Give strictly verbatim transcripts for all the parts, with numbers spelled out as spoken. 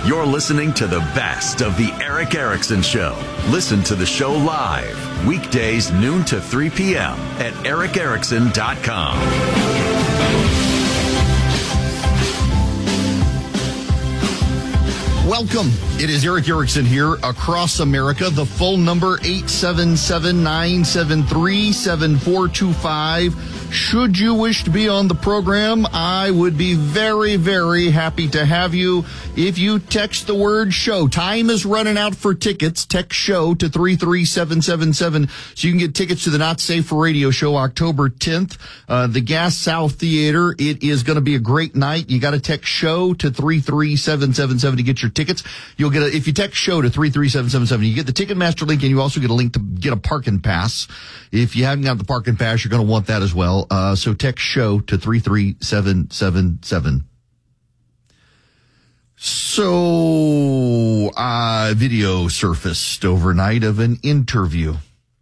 You're listening to the best of the Erick Erickson Show. Listen to the show live, weekdays noon to three p.m. at erick erickson dot com. Welcome. It is Erick Erickson here across America. The phone number eight seven seven, nine seven three, seven four two five. Should you wish to be on the program, I would be very, very happy to have you if you text the word show. Time is running out for tickets. Text show to three three seven seven seven so you can get tickets to the Not Safe for Radio show October tenth. Uh, the Gas South Theater. It is going to be a great night. You got to text show to three three seven seven seven to get your tickets. You'll get a, if you text show to three three seven seven seven, you get the Ticketmaster link and you also get a link to get a parking pass. If you haven't got the parking pass, you're going to want that as well. Uh, so text show to three three seven seven seven. So, uh, video surfaced overnight of an interview.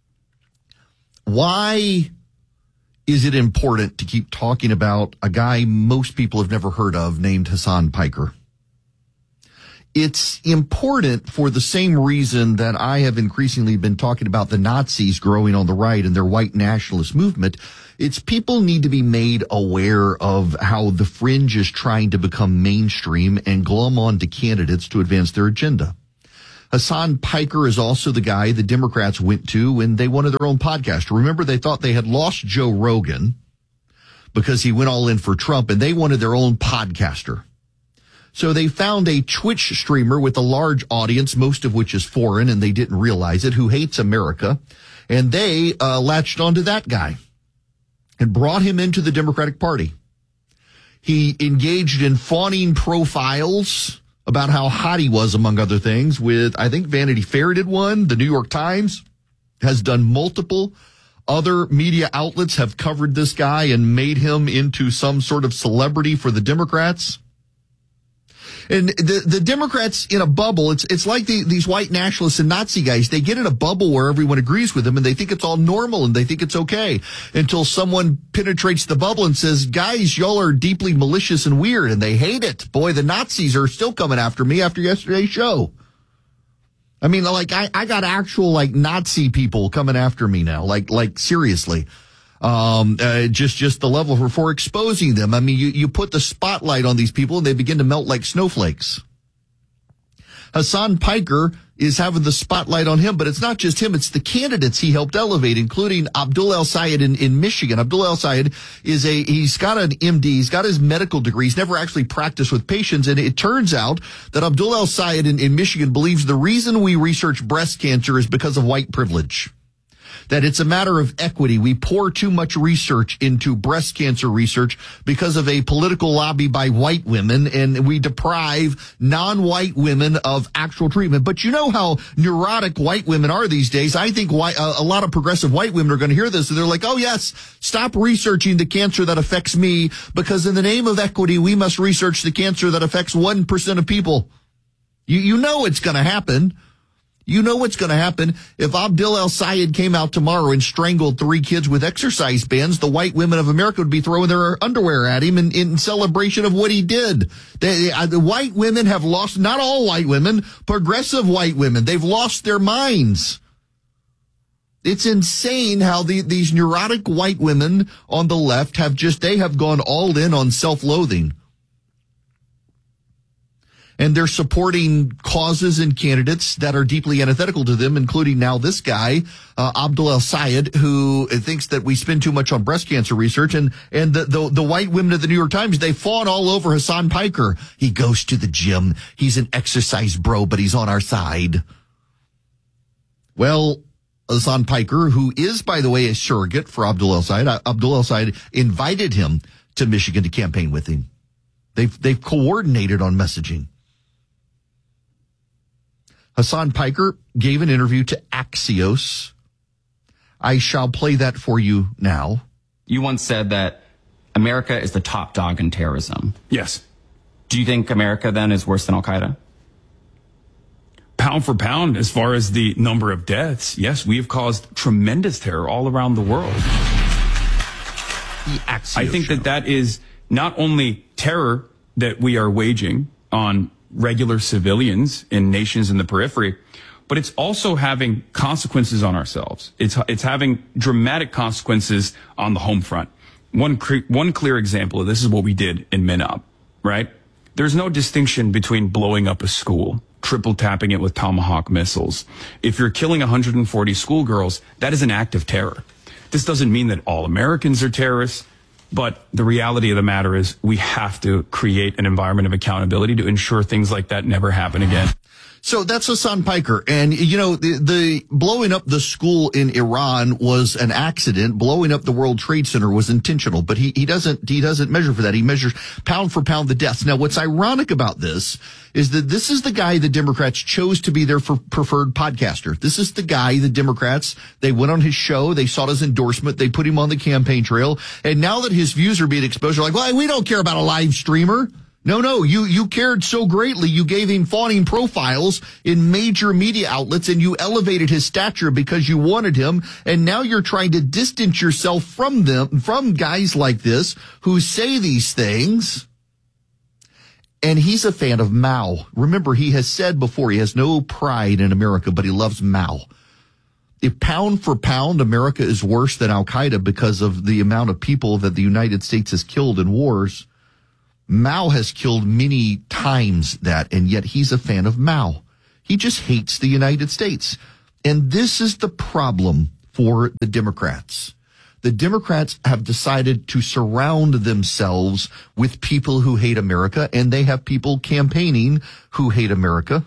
Why is it important to keep talking about a guy most people have never heard of named Hasan Piker? It's important for the same reason that I have increasingly been talking about the Nazis growing on the right and their white nationalist movement. It's people need to be made aware of how the fringe is trying to become mainstream and glom onto candidates to advance their agenda. Hasan Piker is also the guy the Democrats went to when they wanted their own podcast. Remember, they thought they had lost Joe Rogan because he went all in for Trump, and they wanted their own podcaster. So they found a Twitch streamer with a large audience, most of which is foreign, and they didn't realize it, who hates America. And they uh, latched onto that guy and brought him into the Democratic Party. He engaged in fawning profiles about how hot he was, among other things, with, I think Vanity Fair did one. The New York Times has done multiple. Other media outlets have covered this guy and made him into some sort of celebrity for the Democrats. And the, the Democrats in a bubble, it's it's like the, these white nationalists and Nazi guys. They get in a bubble where everyone agrees with them and they think it's all normal and they think it's okay until someone penetrates the bubble and says, guys, y'all are deeply malicious and weird, and they hate it. Boy, the Nazis are still coming after me after yesterday's show. I mean, like, I, I got actual, like, Nazi people coming after me now, like, like seriously. Um, uh, just, just the level for, for exposing them. I mean, you, you put the spotlight on these people and they begin to melt like snowflakes. Hasan Piker is having the spotlight on him, but it's not just him. It's the candidates he helped elevate, including Abdul El-Sayed in, in Michigan. Abdul El-Sayed is a, he's got an M D. He's got his medical degree. He's never actually practiced with patients. And it turns out that Abdul El-Sayed in, in Michigan believes the reason we research breast cancer is because of white privilege. That it's a matter of equity. We pour too much research into breast cancer research because of a political lobby by white women, and we deprive non-white women of actual treatment. But you know how neurotic white women are these days. I think white, uh, a lot of progressive white women are going to hear this, and they're like, oh, yes, stop researching the cancer that affects me, because in the name of equity, we must research the cancer that affects one percent of people. You, you know it's going to happen. You know what's going to happen. If Abdul El-Sayed came out tomorrow and strangled three kids with exercise bands, the white women of America would be throwing their underwear at him in, in celebration of what he did. They, uh, the white women have lost, not all white women, progressive white women. They've lost their minds. It's insane how the, these neurotic white women on the left have just, they have gone all in on self-loathing. And they're supporting causes and candidates that are deeply antithetical to them, including now this guy, uh, Abdul El-Sayed, who thinks that we spend too much on breast cancer research. And, and the, the, the white women of the New York Times, they fawn all over Hasan Piker. He goes to the gym. He's an exercise bro, but he's on our side. Well, Hasan Piker, who is, by the way, a surrogate for Abdul El-Sayed, Abdul El-Sayed invited him to Michigan to campaign with him. They've, they've coordinated on messaging. Hasan Piker gave an interview to Axios. I shall play that for you now. You once said that America is the top dog in terrorism. Yes. Do you think America then is worse than Al-Qaeda? Pound for pound, as far as the number of deaths, yes, we have caused tremendous terror all around the world. The Axios I think show. that that is not only terror that we are waging on regular civilians in nations in the periphery, but it's also having consequences on ourselves. It's it's having dramatic consequences on the home front. One cre- one clear example of this is what we did in Minop, right? There's no distinction between blowing up a school, triple tapping it with Tomahawk missiles. If you're killing one hundred forty schoolgirls, that is an act of terror. This doesn't mean that all Americans are terrorists, but the reality of the matter is we have to create an environment of accountability to ensure things like that never happen again. So that's Hassan Piker. And, you know, the, the blowing up the school in Iran was an accident. Blowing up the World Trade Center was intentional, but he, he doesn't, he doesn't measure for that. He measures pound for pound the deaths. Now, what's ironic about this is that this is the guy the Democrats chose to be their preferred podcaster. This is the guy the Democrats, they went on his show. They sought his endorsement. They put him on the campaign trail. And now that his views are being exposed, they're like, well, we don't care about a live streamer. No, no, you, you cared so greatly. You gave him fawning profiles in major media outlets and you elevated his stature because you wanted him. And now you're trying to distance yourself from them, from guys like this who say these things. And he's a fan of Mao. Remember, he has said before he has no pride in America, but he loves Mao. If pound for pound, America is worse than Al-Qaeda because of the amount of people that the United States has killed in wars, Mao has killed many times that, and yet he's a fan of Mao. He just hates the United States. And this is the problem for the Democrats. The Democrats have decided to surround themselves with people who hate America, and they have people campaigning who hate America.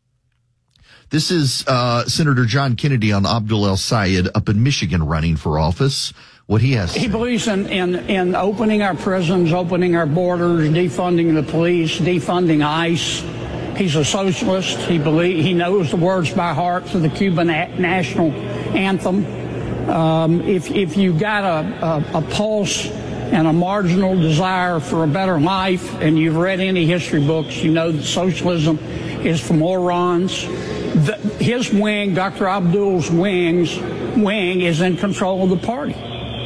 This is uh, Senator John Kennedy on Abdul El-Sayed up in Michigan running for office. What he has. He believes in, in, in opening our prisons, opening our borders, defunding the police, defunding ICE. He's a socialist. He believe, he knows the words by heart to the Cuban a- national anthem. Um, if, if you got a, a, a pulse and a marginal desire for a better life, and you've read any history books, you know that socialism is for morons. The, his wing, Doctor Abdul's wings, wing, is in control of the party.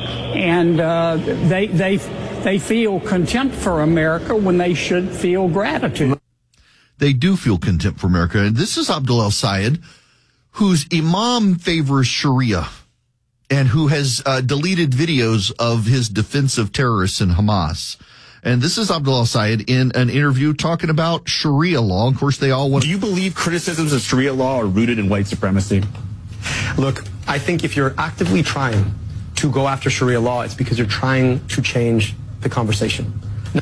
And uh, they they they feel contempt for America when they should feel gratitude. They do feel contempt for America. And this is Abdul El-Sayed, whose imam favors Sharia and who has uh, deleted videos of his defense of terrorists and Hamas. And this is Abdul El-Sayed in an interview talking about Sharia law. Of course, they all want. Do you believe criticisms of Sharia law are rooted in white supremacy? Look, I think if you're actively trying to go after Sharia law, it's because you're trying to change the conversation. No.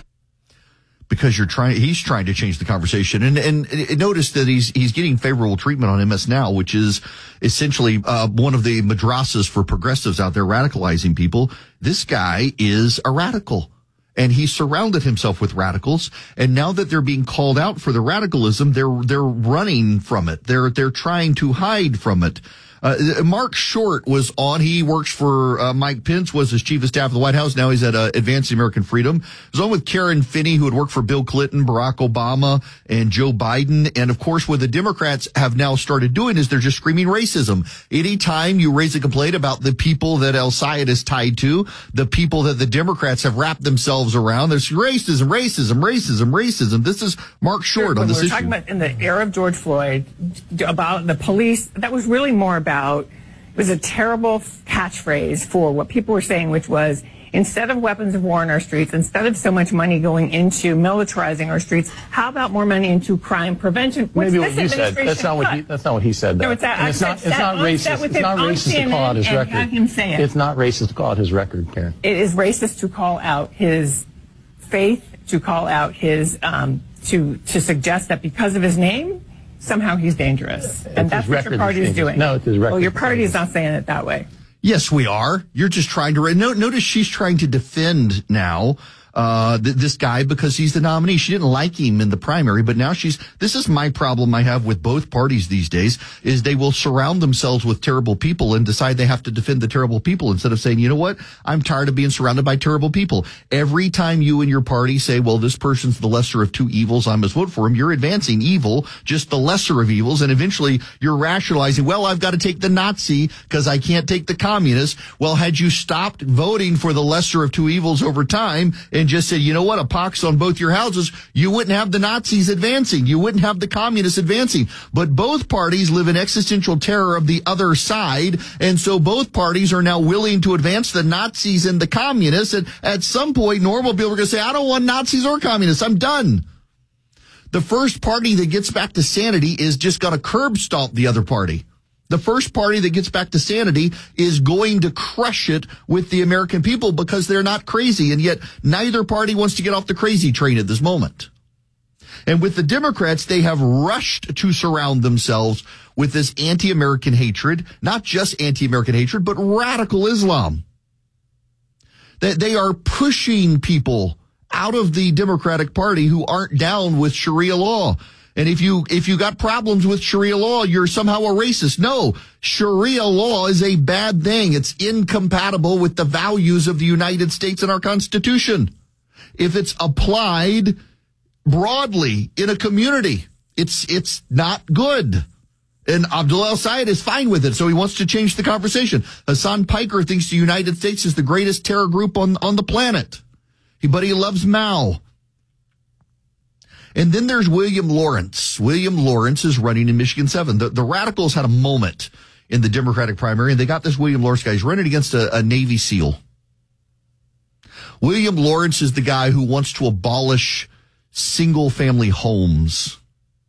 Because you're trying, he's trying to change the conversation. And, and notice that he's, he's getting favorable treatment on M S Now, which is essentially, uh, one of the madrasas for progressives out there radicalizing people. This guy is a radical. And he surrounded himself with radicals. And now that they're being called out for the radicalism, they're, they're running from it. They're, they're trying to hide from it. Uh, Mark Short was on. He works for uh, Mike Pence, was his chief of staff of the White House. Now he's at uh, Advancing American Freedom. He was on with Karen Finney, who had worked for Bill Clinton, Barack Obama, and Joe Biden. And, of course, what the Democrats have now started doing is they're just screaming racism. Anytime you raise a complaint about the people that El-Sayed is tied to, the people that the Democrats have wrapped themselves around, there's racism, racism, racism, racism. This is Mark Short when on this we were issue. Talking about in the era of George Floyd, about the police, that was really more about It was a terrible catchphrase for what people were saying, which was, instead of weapons of war in our streets, instead of so much money going into militarizing our streets, how about more money into crime prevention? Maybe what you said. That's not what he. That's not what he said. No, it's, that, and it's not. It's not racist. It's not racist to call out his record. Have him say it. It's not racist to call out his record, Karen. It is racist to call out his faith, to call out his, um, to to suggest that because of his name, somehow he's dangerous. And it's that's what your party is doing. No, it's his record. Well, your party is not saying it that way. Yes, we are. You're just trying to, no, notice she's trying to defend now, uh, th- this guy because he's the nominee. She didn't like him in the primary, but now she's, this is my problem I have with both parties these days, is they will surround themselves with terrible people and decide they have to defend the terrible people instead of saying, you know what? I'm tired of being surrounded by terrible people. Every time you and your party say, well, this person's the lesser of two evils, I must vote for him, you're advancing evil, just the lesser of evils, and eventually you're rationalizing, well, I've got to take the Nazi because I can't take the communist. Well, had you stopped voting for the lesser of two evils over time and and just said, you know what, a pox on both your houses, you wouldn't have the Nazis advancing. You wouldn't have the communists advancing. But both parties live in existential terror of the other side. And so both parties are now willing to advance the Nazis and the communists. And at some point, normal people are going to say, I don't want Nazis or communists. I'm done. The first party that gets back to sanity is just going to curb stomp the other party. The first party that gets back to sanity is going to crush it with the American people because they're not crazy. And yet neither party wants to get off the crazy train at this moment. And with the Democrats, they have rushed to surround themselves with this anti-American hatred, not just anti-American hatred, but radical Islam. That they are pushing people out of the Democratic Party who aren't down with Sharia law. And if you if you got problems with Sharia law, you're somehow a racist. No, Sharia law is a bad thing. It's incompatible with the values of the United States and our Constitution. If it's applied broadly in a community, it's it's not good. And Abdullah al-Sayed is fine with it, so he wants to change the conversation. Hassan Piker thinks the United States is the greatest terror group on, on the planet. But he loves Mao. And then there's William Lawrence. William Lawrence is running in Michigan seven. The, the radicals had a moment in the Democratic primary, and they got this William Lawrence guy. He's running against a, a Navy SEAL. William Lawrence is the guy who wants to abolish single-family homes.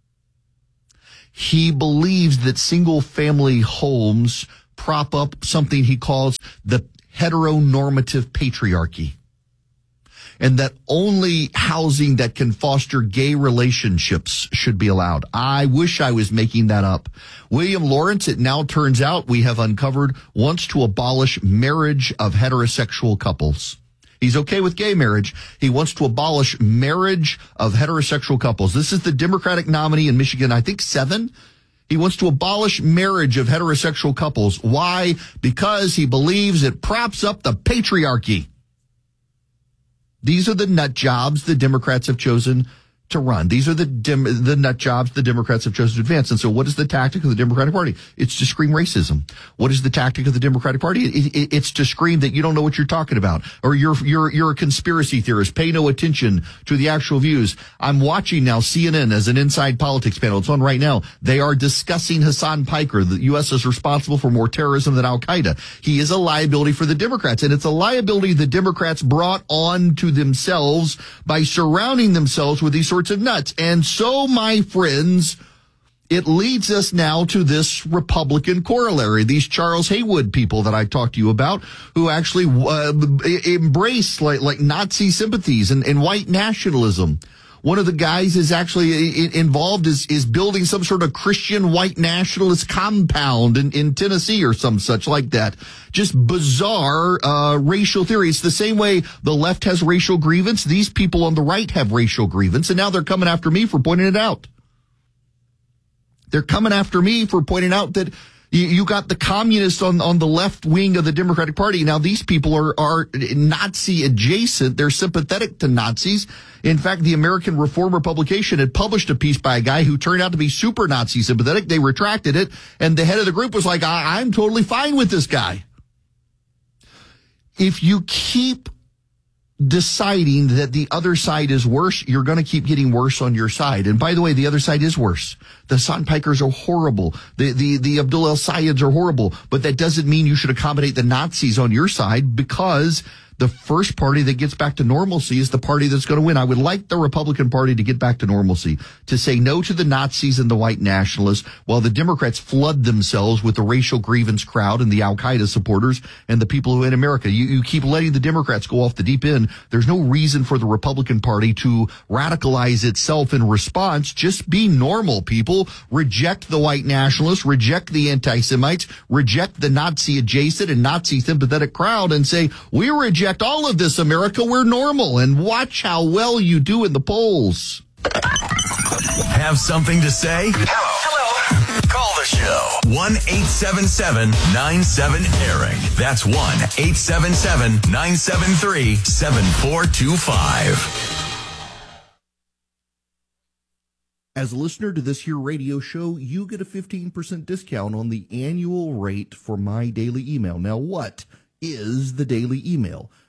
He believes that single-family homes prop up something he calls the heteronormative patriarchy, and that only housing that can foster gay relationships should be allowed. I wish I was making that up. William Lawrence, it now turns out we have uncovered, wants to abolish marriage of heterosexual couples. He's okay with gay marriage. He wants to abolish marriage of heterosexual couples. This is the Democratic nominee in Michigan, I think seven. He wants to abolish marriage of heterosexual couples. Why? Because he believes it props up the patriarchy. These are the nut jobs the Democrats have chosen to run. These are the dem- the nut jobs the Democrats have chosen to advance. And so what is the tactic of the Democratic Party? It's to scream racism. What is the tactic of the Democratic Party? It, it, it's to scream that you don't know what you're talking about, or you're you're you're a conspiracy theorist. Pay no attention to the actual views. I'm watching now C N N as an inside politics panel. It's on right now. They are discussing Hassan Piker. The U S is responsible for more terrorism than Al-Qaeda. He is a liability for the Democrats, and it's a liability the Democrats brought on to themselves by surrounding themselves with these sorts of nuts. And so, my friends, it leads us now to this Republican corollary, these Charles Haywood people that I talked to you about, who actually uh, embrace like, like Nazi sympathies and, and white nationalism. One of the guys is actually involved is, is building some sort of Christian white nationalist compound in, in Tennessee or some such like that. Just bizarre uh, racial theory. It's the same way the left has racial grievance. These people on the right have racial grievance, and now they're coming after me for pointing it out. They're coming after me for pointing out that you, you got the communists on, on the left wing of the Democratic Party. Now, these people are, are Nazi adjacent. They're sympathetic to Nazis. In fact, the American Reformer publication had published a piece by a guy who turned out to be super Nazi sympathetic. They retracted it, and the head of the group was like, I, I'm totally fine with this guy. If you keep deciding that the other side is worse, you're going to keep getting worse on your side. And by the way, the other side is worse. The Hassan Pikers are horrible. The, the, the Abdullah al-Sayeds are horrible. But that doesn't mean you should accommodate the Nazis on your side, because the first party that gets back to normalcy is the party that's going to win. I would like the Republican Party to get back to normalcy, to say no to the Nazis and the white nationalists, while the Democrats flood themselves with the racial grievance crowd and the Al-Qaeda supporters and the people who in America. You, you keep letting the Democrats go off the deep end. There's no reason for the Republican Party to radicalize itself in response. Just be normal, people. Reject the white nationalists, reject the anti-Semites, reject the Nazi adjacent and Nazi sympathetic crowd, and say, we reject all of this, America. We're normal, and watch how well you do in the polls. Have something to say? Hello. Hello. Call the show. one eight seven seven nine seven Eric. That's one eight seven seven nine seven three seven four two five. As a listener to this here radio show, you get a fifteen percent discount on the annual rate for my daily email. Now, what is the daily email?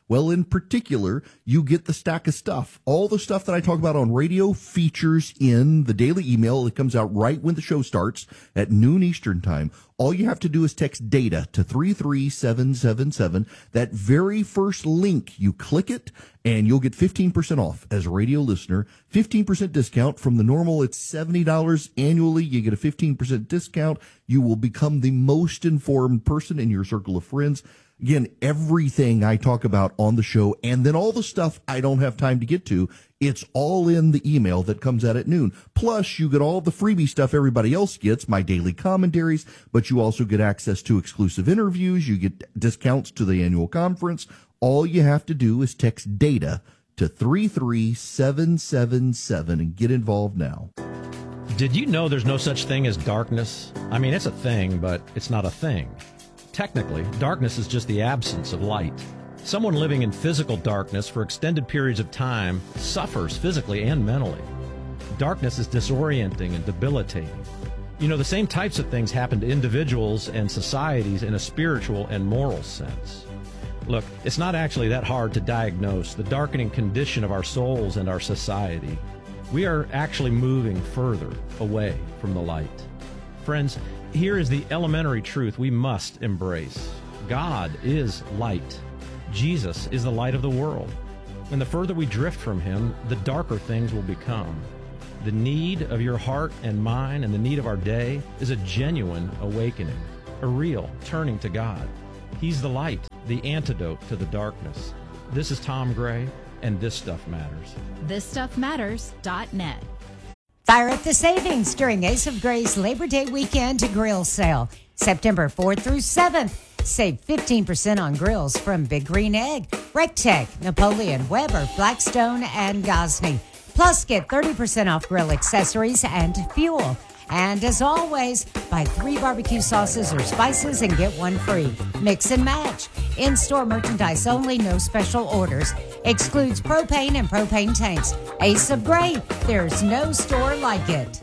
Well, in particular, you get the stack of stuff. All the stuff that I talk about on radio features in the daily email that comes out right when the show starts at noon Eastern time. All you have to do is text DATA to three three seven seven seven. That very first link, you click it, and you'll get fifteen percent off as a radio listener. fifteen percent discount from the normal. It's seventy dollars annually. You get a fifteen percent discount. You will become the most informed person in your circle of friends. Again, everything I talk about on the show, and then all the stuff I don't have time to get to, it's all in the email that comes out at noon. Plus, you get all the freebie stuff everybody else gets, my daily commentaries, but you also get access to exclusive interviews. You get discounts to the annual conference. All you have to do is text DATA to three three seven seven seven and get involved now. Did you know there's no such thing as darkness? I mean, it's a thing, but it's not a thing. Technically, darkness is just the absence of light. Someone living in physical darkness for extended periods of time suffers physically and mentally. Darkness is disorienting and debilitating. You know, the same types of things happen to individuals and societies in a spiritual and moral sense. Look, it's not actually that hard to diagnose the darkening condition of our souls and our society. We are actually moving further away from the light. Friends, here is the elementary truth we must embrace. God is light. Jesus is the light of the world. And the further we drift from him, the darker things will become. The need of your heart and mine and the need of our day is a genuine awakening, a real turning to God. He's the light, the antidote to the darkness. This is Tom Gray, and This Stuff Matters. this stuff matters dot net. Fire up the savings during Ace of Gray's Labor Day weekend grill sale. September fourth through seventh. Save fifteen percent on grills from Big Green Egg, Rectech, Napoleon, Weber, Blackstone, and Gosney. Plus, get thirty percent off grill accessories and fuel. And as always, buy three barbecue sauces or spices and get one free. Mix and match. In-store merchandise only, no special orders. Excludes propane and propane tanks. Ace of Gray, there's no store like it.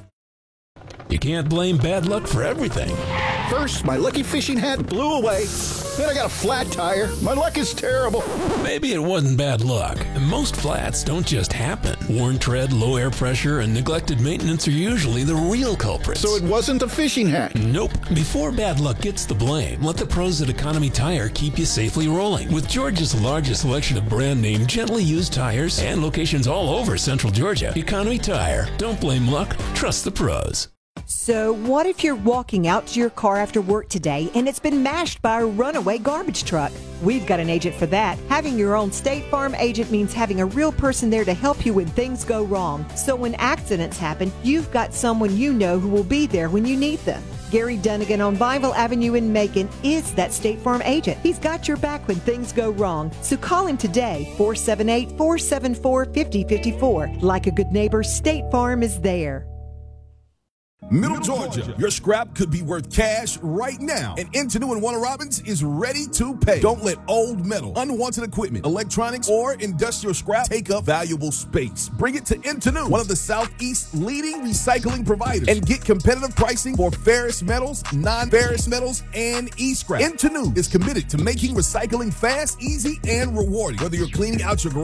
You can't blame bad luck for everything. First, my lucky fishing hat blew away. Then I got a flat tire. My luck is terrible. Maybe it wasn't bad luck. Most flats don't just happen. Worn tread, low air pressure, and neglected maintenance are usually the real culprits. So it wasn't a fishing hat? Nope. Before bad luck gets the blame, let the pros at Economy Tire keep you safely rolling. With Georgia's largest selection of brand name, gently used tires and locations all over Central Georgia, Economy Tire. Don't blame luck. Trust the pros. So what if you're walking out to your car after work today and it's been mashed by a runaway garbage truck? We've got an agent for that. Having your own State Farm agent means having a real person there to help you when things go wrong. So when accidents happen, you've got someone you know who will be there when you need them. Gary Dunnigan on Bible Avenue in Macon is that State Farm agent. He's got your back when things go wrong. So call him today, four seven eight, four seven four, five zero five four. Like a good neighbor, State Farm is there. Middle Georgia, your scrap could be worth cash right now, and Intenu and Warner Robins is ready to pay. Don't let old metal, unwanted equipment, electronics, or industrial scrap take up valuable space. Bring it to Intenu, one of the Southeast's leading recycling providers, and get competitive pricing for ferrous metals, non-ferrous metals, and e-scrap. Intenu is committed to making recycling fast, easy, and rewarding. Whether you're cleaning out your garage